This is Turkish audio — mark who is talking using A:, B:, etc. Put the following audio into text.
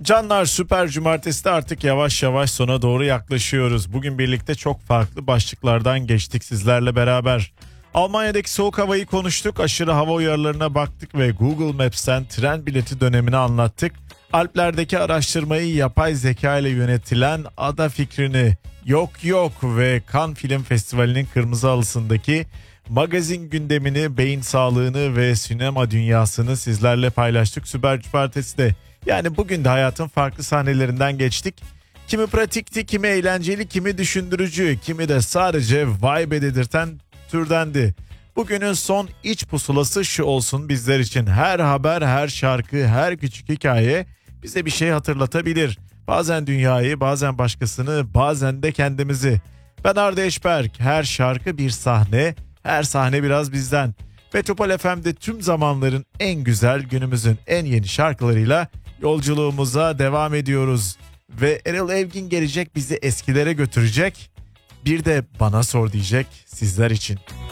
A: Canlar, Süper Cumartesi'de artık yavaş yavaş sona doğru yaklaşıyoruz. Bugün birlikte çok farklı başlıklardan geçtik sizlerle beraber. Almanya'daki soğuk havayı konuştuk, aşırı hava uyarılarına baktık ve Google Maps'ten tren bileti dönemini anlattık. Alplerdeki araştırmayı, yapay zeka ile yönetilen ada fikrini, yok ve Cannes Film Festivali'nin kırmızı halısındaki magazin gündemini, beyin sağlığını ve sinema dünyasını sizlerle paylaştık Süper Cumartesi'de. Yani bugün de hayatın farklı sahnelerinden geçtik. Kimi pratikti, kimi eğlenceli, kimi düşündürücü, kimi de sadece vibe dedirten türdendi. Bugünün son iç pusulası şu olsun bizler için: her haber, her şarkı, her küçük hikaye bize bir şey hatırlatabilir. Bazen dünyayı, bazen başkasını, bazen de kendimizi. Ben Arda Eşberk, her şarkı bir sahne, her sahne biraz bizden. Metropol FM'de tüm zamanların en güzel, günümüzün en yeni şarkılarıyla yolculuğumuza devam ediyoruz. Ve Erol Evgin gelecek, bizi eskilere götürecek. Bir de bana sor diyecek sizler için.